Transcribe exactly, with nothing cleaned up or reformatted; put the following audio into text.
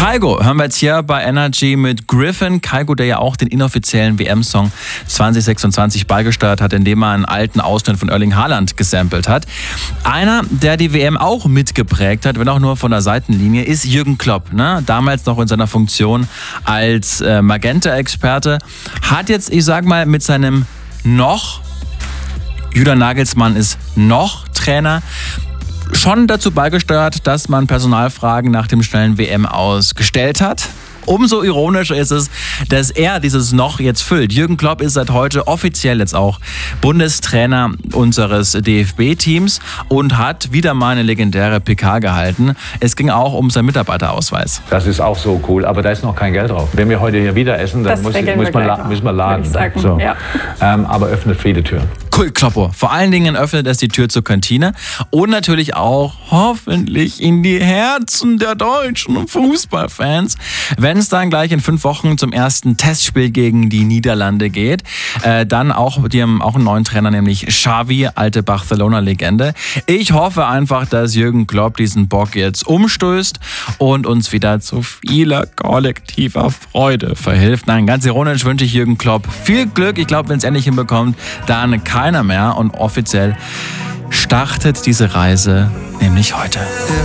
Kygo hören wir jetzt hier bei Energy mit Griffin. Kygo, der ja auch den inoffiziellen W M-Song zwanzig sechsundzwanzig beigesteuert hat, indem er einen alten Ausschnitt von Erling Haaland gesampelt hat. Einer, der die W M auch mitgeprägt hat, wenn auch nur von der Seitenlinie, ist Jürgen Klopp. Ne? Damals noch in seiner Funktion als äh, Magenta-Experte. Hat jetzt, ich sag mal, mit seinem noch, Julian Nagelsmann ist noch Trainer, schon dazu beigesteuert, dass man Personalfragen nach dem schnellen W M-Aus gestellt hat. Umso ironischer ist es, dass er dieses Noch jetzt füllt. Jürgen Klopp ist seit heute offiziell jetzt auch Bundestrainer unseres D F B-Teams und hat wieder mal eine legendäre P K gehalten. Es ging auch um seinen Mitarbeiterausweis. Das ist auch so cool, aber da ist noch kein Geld drauf. Wenn wir heute hier wieder essen, dann muss, muss, man, la- müssen wir laden. So. Ja. Ähm, aber öffnet viele Türen. Cool, Kloppo. Vor allen Dingen öffnet es die Tür zur Kantine und natürlich auch hoffentlich in die Herzen der deutschen Fußballfans, wenn es dann gleich in fünf Wochen zum ersten Testspiel gegen die Niederlande geht. Äh, dann auch, die haben auch einen neuen Trainer, nämlich Xavi, alte Barcelona-Legende. Ich hoffe einfach, dass Jürgen Klopp diesen Bock jetzt umstößt und uns wieder zu vieler kollektiver Freude verhilft. Nein, ganz ironisch wünsche ich Jürgen Klopp viel Glück. Ich glaube, wenn es endlich hinbekommt, dann keiner mehr. Und offiziell startet diese Reise nämlich heute.